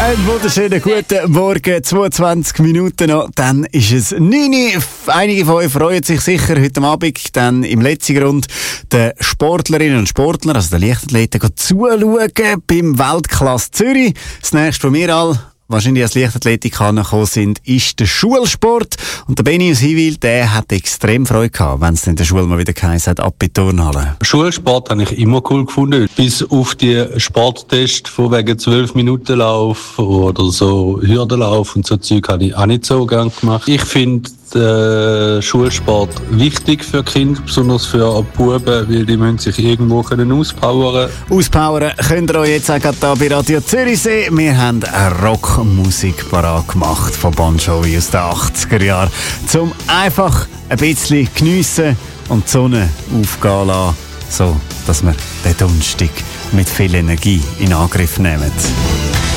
Einen wunderschönen guten Morgen, 22 Minuten noch, dann ist es 9 Uhr. Einige von euch freuen sich sicher heute Abend dann im letzten Grund den Sportlerinnen und Sportlern, also den Leichtathleten, zuschauen beim Weltklasse Zürich. Das nächste von mir wahrscheinlich als Leichtathletik angekommen sind, ist der Schulsport. Und der Benni aus Hinwil, der hat extrem Freude gehabt, wenn es in der Schule mal wieder geheißen hat, ab in die Turnhalle. Schulsport habe ich immer cool gefunden. Bis auf die Sporttests von wegen 12 Minuten Lauf oder so Hürdenlauf und so Zeug habe ich auch nicht so gern gemacht. Ich finde Schulsport wichtig für Kinder, besonders für Buben, weil die müssen sich irgendwo auspowern. Auspowern könnt ihr euch jetzt auch hier bei Radio Zürichsee. Wir haben eine Rockmusik parat gemacht von Bon Jovi aus den 80er Jahren, um einfach ein bisschen geniessen und die Sonne aufgehen lassen, so dass wir den Donnerstag mit viel Energie in Angriff nehmen.